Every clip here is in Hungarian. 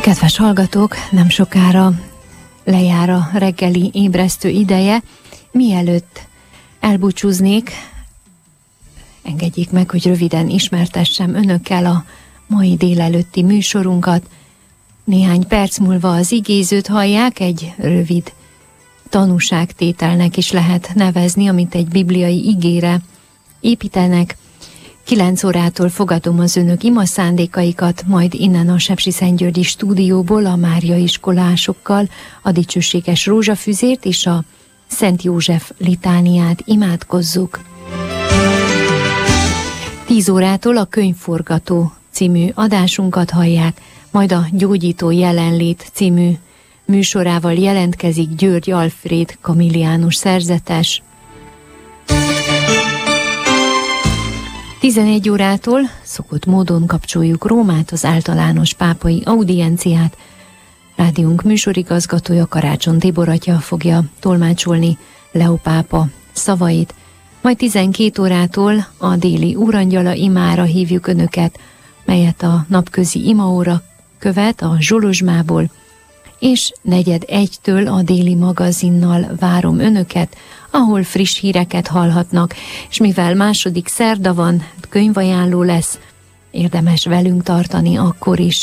Kedves hallgatók, nem sokára lejár a reggeli ébresztő ideje. Mielőtt elbúcsúznék, engedjék meg, hogy röviden ismertessem önökkel a mai délelőtti műsorunkat. Néhány perc múlva az igézőt hallják, egy rövid tanúságtételnek is lehet nevezni, amit egy bibliai igére építenek. 9 órától fogadom az önök ima szándékaikat, majd innen a Sepsiszentgyörgyi stúdióból a Mária iskolásokkal a dicsőséges rózsafüzért és a Szent József litániát imádkozzuk. 10 órától a Könyvforgató című adásunkat hallják, majd a Gyógyító jelenlét című műsorával jelentkezik György Alfréd kamilliánus szerzetes. 11 órától szokott módon kapcsoljuk Rómát, az általános pápai audienciát. Rádiónk műsorigazgatója Karácsony Tibor atya fogja tolmácsolni Leó pápa szavait. Majd 12 órától a déli Úrangyala imára hívjuk önöket, melyet a napközi imaóra követ a Zsolozsmából, és 12:45-től a déli magazinnal várom önöket, ahol friss híreket hallhatnak, és mivel második szerda van, könyvajánló lesz, érdemes velünk tartani akkor is.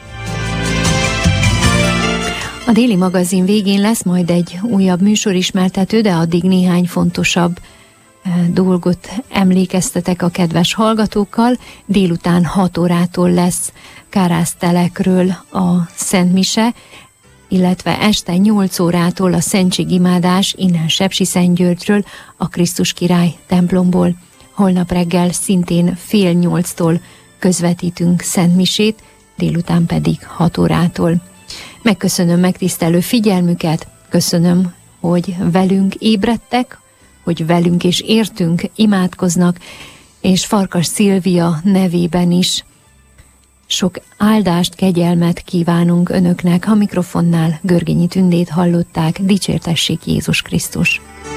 A déli magazin végén lesz majd egy újabb műsorismertető, de addig néhány fontosabb dolgot emlékeztetek a kedves hallgatókkal. Délután 6 órától lesz Kárásztelekről a Szent Mise, illetve este 8 órától a szentségimádás innen Sepsiszentgyörgyről, a Krisztus Király templomból. Holnap reggel szintén 7:30-tól közvetítünk Szent Misét, délután pedig 6 órától. Megköszönöm megtisztelő figyelmüket, köszönöm, hogy velünk ébredtek, hogy velünk és értünk imádkoznak, és Farkas Szilvia nevében is sok áldást, kegyelmet kívánunk önöknek. A mikrofonnál Görgényi Tündét hallották, dicsértessék Jézus Krisztus!